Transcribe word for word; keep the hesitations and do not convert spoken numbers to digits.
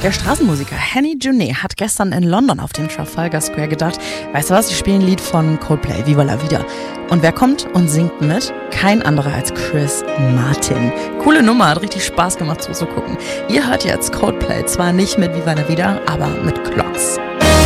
Der Straßenmusiker Henny Junet hat gestern in London auf dem Trafalgar Square gedacht, weißt du was, ich spiele ein Lied von Coldplay, Viva la Vida. Und wer kommt und singt mit? Kein anderer als Chris Martin. Coole Nummer, hat richtig Spaß gemacht zuzugucken. Ihr hört jetzt Coldplay, zwar nicht mit Viva la Vida, aber mit Clocks.